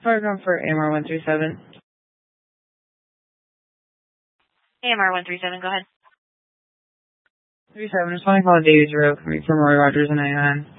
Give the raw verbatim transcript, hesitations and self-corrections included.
Program for A M R one three seven. A M R one three seven, go ahead. three seven, just want to call Davies Road from Roy Rogers and ninety-nine.